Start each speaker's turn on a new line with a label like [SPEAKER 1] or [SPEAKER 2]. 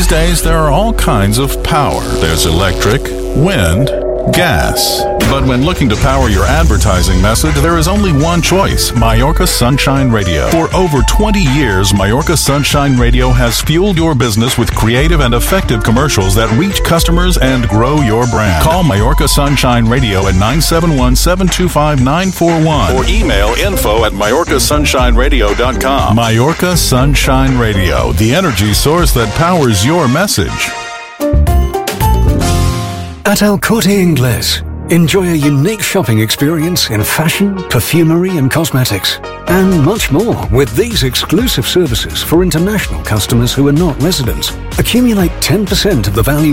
[SPEAKER 1] days, there are all kinds of power. There's electric, wind, gas. But when looking to power your advertising message, there is only one choice: Mallorca Sunshine Radio. For over 20 years, Mallorca Sunshine Radio has fueled your business with creative and effective commercials that reach customers and grow your brand. Call Mallorca Sunshine Radio at 971-725-941 or email info@mallorcasunshine.radio.com. Mallorca Sunshine Radio, the energy source that powers your message.
[SPEAKER 2] At El Corte Inglés, enjoy a unique shopping experience in fashion, perfumery and cosmetics, and much more with these exclusive services for international customers who are not residents. Accumulate 10% of the value